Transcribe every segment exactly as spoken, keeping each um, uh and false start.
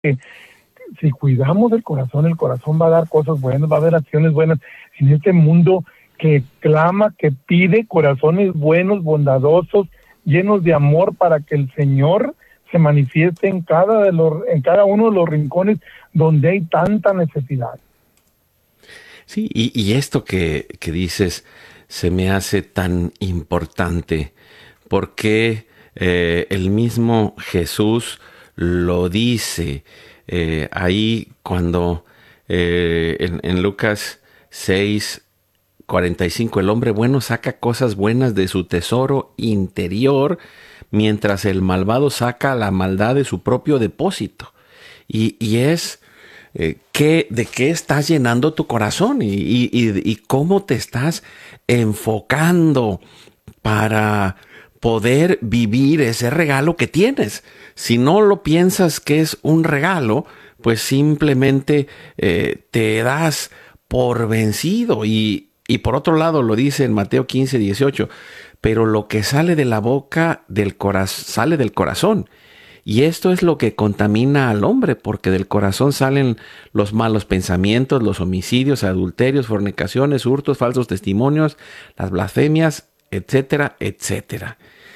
Si cuidamos el corazón, el corazón va a dar cosas buenas, va a haber acciones buenas en este mundo que clama, que pide corazones buenos, bondadosos, llenos de amor para que el Señor se manifieste en cada, de los, en cada uno de los rincones donde hay tanta necesidad. Sí, y, y esto que, que dices se me hace tan importante porque eh, el mismo Jesús lo dice eh, ahí cuando eh, en, en Lucas seis cuarenta y cinco, el hombre bueno saca cosas buenas de su tesoro interior, mientras el malvado saca la maldad de su propio depósito. Y, y es eh, ¿qué, de qué estás llenando tu corazón y, y, y, y cómo te estás enfocando para poder vivir ese regalo que tienes. Si no lo piensas que es un regalo, pues simplemente eh, te das por vencido. Y, y por otro lado lo dice en Mateo quince, dieciocho, pero lo que sale de la boca del corazón, sale del corazón. Y esto es lo que contamina al hombre, porque del corazón salen los malos pensamientos, los homicidios, adulterios, fornicaciones, hurtos, falsos testimonios, las blasfemias, etcétera, etcétera.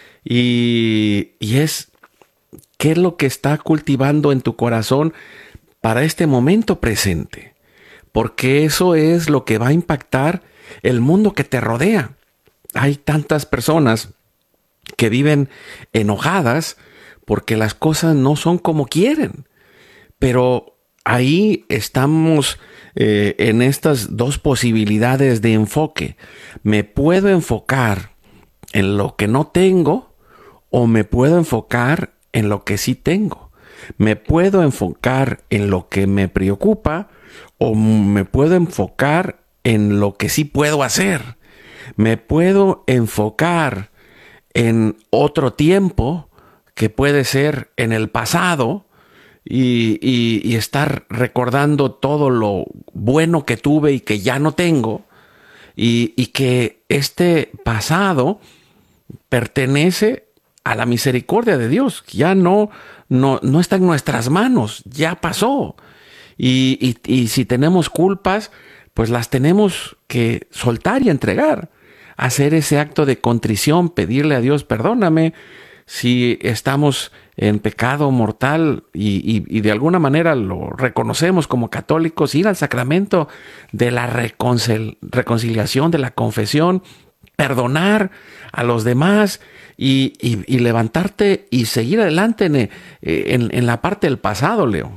Y, y es, ¿qué es lo que está cultivando en tu corazón para este momento presente? Porque eso es lo que va a impactar el mundo que te rodea. Hay tantas personas que viven enojadas porque las cosas no son como quieren. Pero ahí estamos eh, en estas dos posibilidades de enfoque. Me puedo enfocar en lo que no tengo o me puedo enfocar en lo que sí tengo. Me puedo enfocar en lo que me preocupa o me puedo enfocar en lo que sí puedo hacer. Me puedo enfocar en otro tiempo que puede ser en el pasado y, y, y estar recordando todo lo bueno que tuve y que ya no tengo y, y que este pasado pertenece a la misericordia de Dios. Ya no, no, no está en nuestras manos, ya pasó. Y, y, y si tenemos culpas, pues las tenemos que soltar y entregar. Hacer ese acto de contrición, pedirle a Dios, perdóname, si estamos en pecado mortal y, y, y de alguna manera lo reconocemos como católicos, ir al sacramento de la reconcil- reconciliación, de la confesión, perdonar a los demás y, y, y levantarte y seguir adelante en, en, en la parte del pasado, Leo.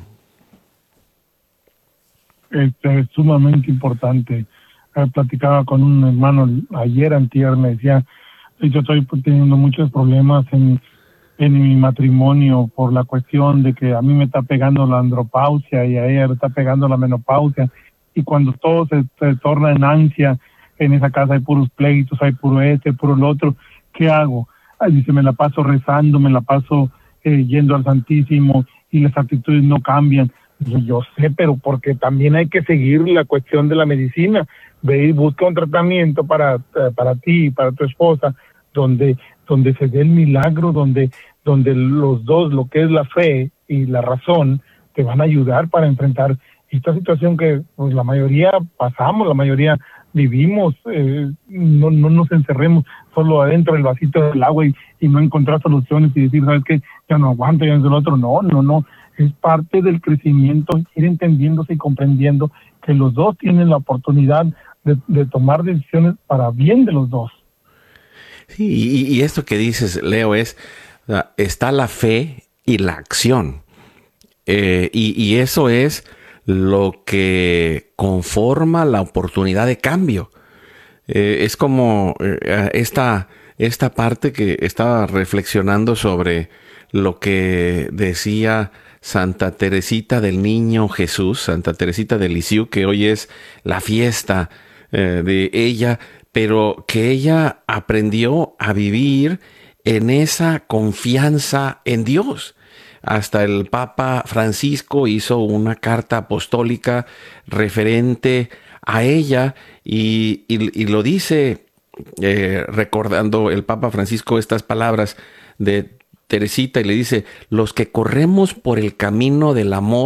Este, es sumamente importante. Eh, platicaba con un hermano ayer, antier, me decía, yo estoy teniendo muchos problemas en, en mi matrimonio por la cuestión de que a mí me está pegando la andropausia y a ella le está pegando la menopausia, y cuando todo se, se torna en ansia, en esa casa hay puros pleitos, hay puro este, puro lo otro, ¿qué hago? Ay, dice, me la paso rezando, me la paso eh, yendo al Santísimo y las actitudes no cambian. Y yo sé, pero porque también hay que seguir la cuestión de la medicina. Ve y busca un tratamiento para, para ti y para tu esposa, donde, donde se dé el milagro, donde, donde los dos, lo que es la fe y la razón, te van a ayudar para enfrentar esta situación que pues la mayoría pasamos, la mayoría vivimos. Eh, no, no nos encerremos solo adentro del vasito del agua y, y no encontrar soluciones y decir, ¿sabes qué? Ya no aguanto, ya no es el otro. No, no, no. Es parte del crecimiento, ir entendiéndose y comprendiendo que los dos tienen la oportunidad de, de tomar decisiones para bien de los dos. Sí, y, y esto que dices, Leo, es, está la fe y la acción. Eh, y, y eso es lo que conforma la oportunidad de cambio. Eh, es como eh, esta, esta parte que estaba reflexionando sobre lo que decía Santa Teresita del Niño Jesús, Santa Teresita de Lisieux, que hoy es la fiesta eh, de ella, pero que ella aprendió a vivir en esa confianza en Dios. Hasta el Papa Francisco hizo una carta apostólica referente a ella y, y, y lo dice eh, recordando el Papa Francisco estas palabras de Teresita y le dice, los que corremos por el camino del amor,